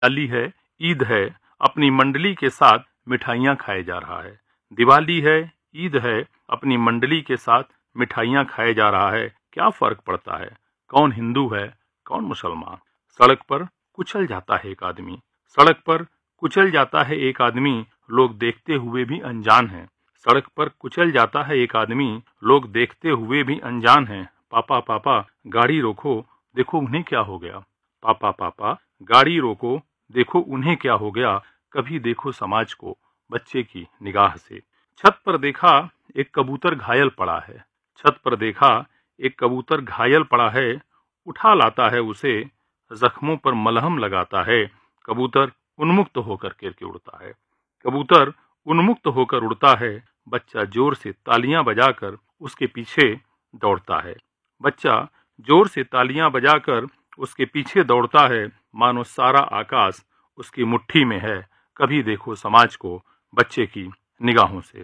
दिवाली है, ईद है, अपनी मंडली के साथ मिठाइयाँ खाए जा रहा है। दिवाली है, ईद है, अपनी मंडली के साथ मिठाइयाँ खाए जा रहा है। क्या फर्क पड़ता है कौन हिंदू है कौन मुसलमान। सड़क पर कुचल जाता है एक आदमी, सड़क पर कुचल जाता है एक आदमी, लोग देखते हुए भी अनजान हैं। सड़क पर कुचल जाता है एक आदमी, लोग देखते हुए भी अनजान हैं। पापा पापा गाड़ी रोको, देखो उन्हें क्या हो गया। पापा पापा गाड़ी रोको, देखो उन्हें क्या हो गया। कभी देखो समाज को बच्चे की निगाह से। छत पर देखा एक कबूतर घायल पड़ा है, छत पर देखा एक कबूतर घायल पड़ा है, उठा लाता है उसे, जख्मों पर मलहम लगाता है। कबूतर उन्मुक्त होकर के उड़ता है, कबूतर उन्मुक्त होकर उड़ता है। बच्चा जोर से तालियां बजाकर उसके पीछे दौड़ता है, बच्चा जोर से तालियां बजाकर उसके पीछे दौड़ता है, मानो सारा आकाश उसकी मुट्ठी में है। कभी देखो समाज को बच्चे की निगाहों से।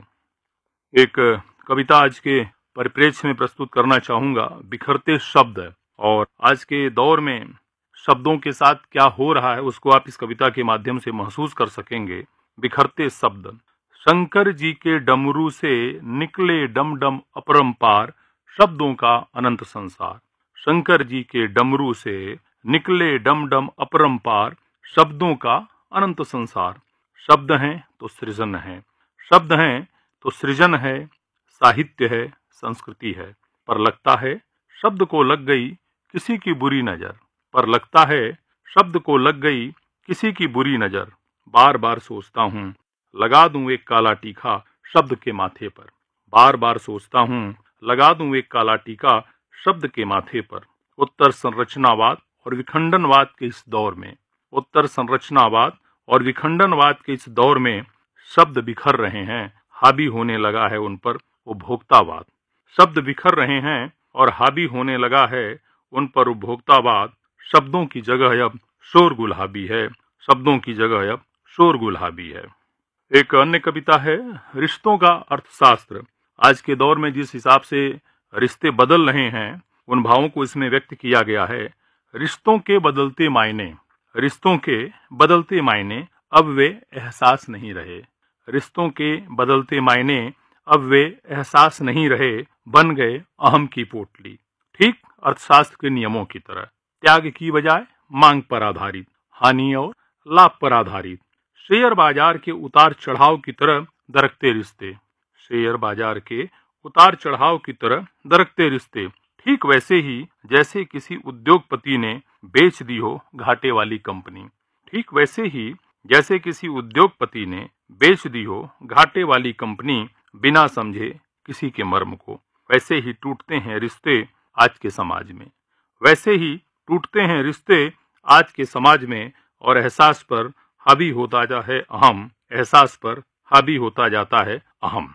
एक कविता आज के परिप्रेक्ष्य में प्रस्तुत करना चाहूंगा, बिखरते शब्द। और आज के दौर में शब्दों के साथ क्या हो रहा है उसको आप इस कविता के माध्यम से महसूस कर सकेंगे। बिखरते शब्द। शंकर जी के डमरू से निकले डम डम अपरंपार, शब्दों का अनंत संसार। शंकर जी के डमरू से निकले डम डम अपरंपार, शब्दों का अनंत संसार। शब्द हैं तो सृजन है, शब्द हैं तो सृजन है, साहित्य है, संस्कृति है। पर लगता है शब्द को लग गई किसी की बुरी नजर, पर लगता है शब्द को लग गई किसी की बुरी नजर। बार बार सोचता हूँ लगा दूं एक काला टीका शब्द के माथे पर। बार बार सोचता हूँ लगा दूं एक काला टीका शब्द के माथे पर। उत्तर संरचनावाद और विखंडनवाद के इस दौर में, उत्तर संरचनावाद और विखंडनवाद के इस दौर में शब्द बिखर रहे हैं, हावी होने लगा है उन पर उपभोक्तावाद। शब्द बिखर रहे हैं और हावी होने लगा है उन पर उपभोक्तावाद। शब्दों की जगह अब शोर गुलाबी है, शब्दों की जगह अब शोर गुलाबी है। एक अन्य कविता है, रिश्तों का अर्थशास्त्र। आज के दौर में जिस हिसाब से रिश्ते बदल रहे हैं उन भावों को इसमें व्यक्त किया गया है। रिश्तों के बदलते मायने, रिश्तों के बदलते मायने अब वे एहसास नहीं रहे। रिश्तों के बदलते मायने अब वे एहसास नहीं रहे, बन गए अहम की पोटली। ठीक अर्थशास्त्र के नियमों की तरह, त्याग की बजाय मांग पर आधारित, हानि और लाभ पर आधारित। शेयर बाजार के उतार चढ़ाव की तरह दरकते रिश्ते, शेयर बाजार के उतार चढ़ाव की तरह दरकते रिश्ते। ठीक वैसे ही जैसे किसी उद्योगपति ने बेच दी हो घाटे वाली कंपनी, ठीक वैसे ही जैसे किसी उद्योगपति ने बेच दी हो घाटे वाली कंपनी, बिना समझे किसी के मर्म को। वैसे ही टूटते हैं रिश्ते आज के समाज में, वैसे ही टूटते हैं रिश्ते आज के समाज में। और एहसास पर हावी होता जाता है अहम, एहसास पर हावी होता जाता है अहम।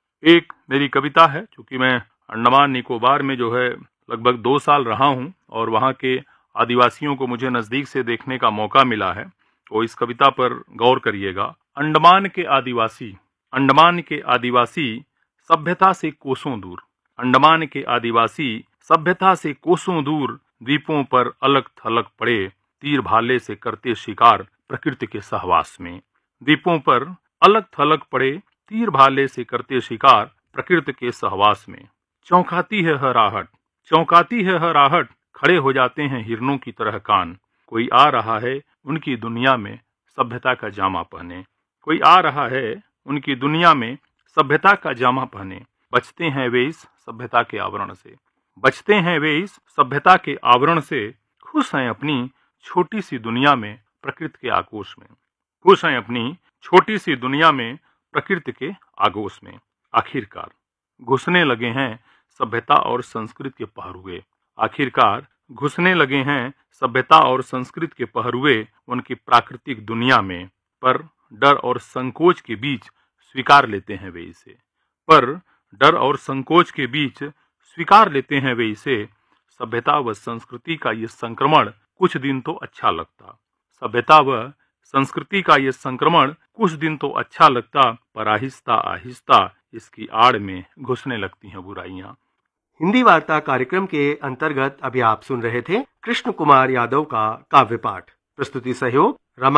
एक मेरी कविता है, चूंकि मैं अंडमान निकोबार में जो है लगभग 2 साल रहा हूं और वहां के आदिवासियों को मुझे नजदीक से देखने का मौका मिला है, तो इस कविता पर गौर करिएगा। अंडमान के आदिवासी, अंडमान के आदिवासी सभ्यता से कोसों दूर, अंडमान के आदिवासी सभ्यता से कोसों दूर, द्वीपों पर अलग थलग पड़े तीर भाले से करते शिकार प्रकृति के सहवास में। द्वीपों पर अलग थलग पड़े तीर भाले से करते शिकार प्रकृति के सहवास में। चौंकाती है हर आहट, चौंकाती है हर आहट, खड़े हो जाते हैं हिरनों की तरह कान। कोई आ रहा है उनकी दुनिया में सभ्यता का जामा पहने, कोई आ रहा है उनकी दुनिया में सभ्यता का जामा पहने। बचते हैं वे इस सभ्यता के आवरण से, बचते हैं वे इस सभ्यता के आवरण से। खुश हैं अपनी छोटी सी दुनिया में प्रकृति के आगोश में, खुश हैं अपनी छोटी सी दुनिया में प्रकृति के आगोश में। आखिरकार घुसने लगे हैं सभ्यता और संस्कृति के पहरुए, आखिरकार घुसने लगे हैं सभ्यता और संस्कृति के पहरुए उनकी प्राकृतिक दुनिया में। पर डर और संकोच के बीच स्वीकार लेते हैं वे इसे, पर डर और संकोच के बीच स्वीकार लेते हैं वे इसे। सभ्यता व संस्कृति का ये संक्रमण कुछ दिन तो अच्छा लगता, सभ्यता व संस्कृति का ये संक्रमण कुछ दिन तो अच्छा लगता, पर आहिस्ता आहिस्ता इसकी आड़ में घुसने लगती हैं बुराइयां। हिंदी वार्ता कार्यक्रम के अंतर्गत अभी आप सुन रहे थे कृष्ण कुमार यादव का काव्य पाठ। प्रस्तुति सहयोग रमा